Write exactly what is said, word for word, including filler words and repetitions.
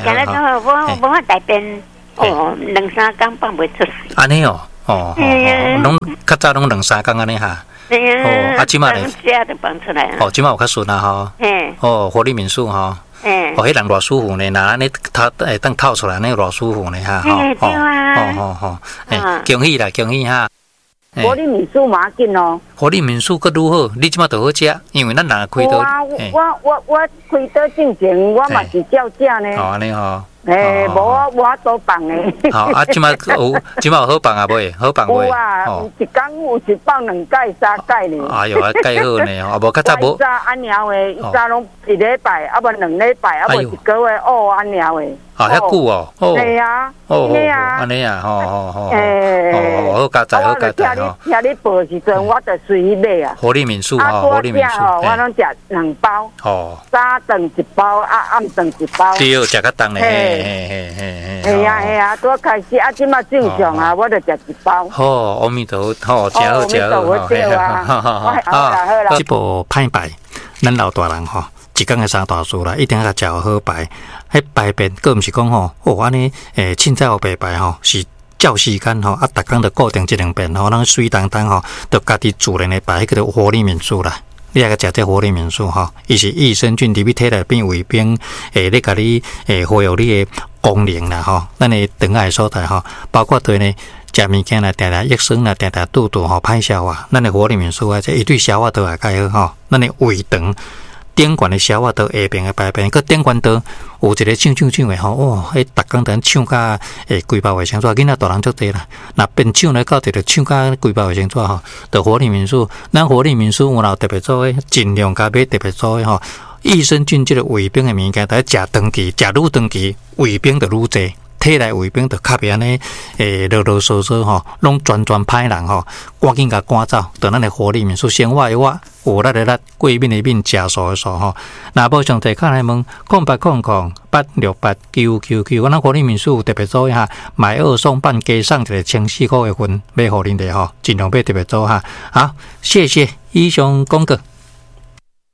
今日我我我大便哦，两三工放袂出来。 安尼哦，哦，拢较早拢两三工安尼哈。 哦， 啊，即马咧， 家就放出来了。 哦，即马有较顺啊吼。 嘿。 哦，活力民宿吼。嗯。哦，迄人偌舒服呢，那安尼透诶，当透出来那偌舒服呢哈。 嘿，对啊。 哦哦哦，诶，恭喜啦，恭喜哈。 活力民宿嘛紧哦。 活力民宿佫愈好，你即马就好食，因为咱人开刀。 我我我开刀之前，我嘛是照食呢。 哦，安尼吼。 诶，无我无多放诶。 好啊，即马有，即马有好放啊未？好放未？ 有啊，有一工有一放两盖三盖呢。 哎哟，啊盖好呢，啊无较早无。 早安鸟诶，伊早拢一礼拜，啊无两礼拜，啊无一个月哦安鸟诶。 啊，遐久哦。 对啊。 哦哦，安尼啊，吼吼吼。诶。哦，好加载，好加载吼。 听你报时阵，我就随伊买啊。 活力民宿吼，活力民宿。 我拢食两包。哦。早顿一包，啊暗顿一包。 对，食较重嘞。嘿嘿嘿嘿，系啊系啊，拄开始啊，即马正常啊，我就食一包。 好，阿弥陀佛，好，食好食好， 对啊，好好好，好啦好啦。 这部歹牌，咱老大人吼，一工嘅三大事啦，一定要食好牌。迄排便，佫毋是讲吼，哦安尼诶，凊彩互白排吼，是照时间吼，啊，逐工就固定一两遍吼，咱水当当吼，就家己自然的排，迄个活力民宿啦。你来个食这活力民宿吼，伊是益生菌伫你体内变胃病，诶，咧甲你诶恢复你诶功能啦吼。咱诶肠癌所在吼，包括对呢食物件啦，定定益生啦，定定肚肚吼歹消化。咱诶活力民宿啊，这伊对消化道也介好吼。咱诶胃肠顶悬诶消化道下边诶排便，佮顶悬道有一个唱唱唱诶吼，哇！迄逐工咱唱甲诶规包卫生纸，囡仔大人足济啦。若变唱咧到一个唱甲规包卫生纸吼，着活力民宿。咱活力民宿有闹特别做诶，尽量加买特别做诶吼。益生菌即个胃病诶物件，得食长期，食愈长期，胃病就愈济。体内胃病就较袂安尼，诶，啰啰嗦嗦吼，拢全全歹人吼，赶紧甲赶走。到咱诶活力民宿，生活诶活，活力诶力，过敏诶敏，食素诶素吼。若无上侪卡来问，空八空空八六八九九九，我咱活力民宿特别做一下，买二送半，加上一个千四块诶份，买互恁哋吼，尽量买特别做哈。好，谢谢以上广告。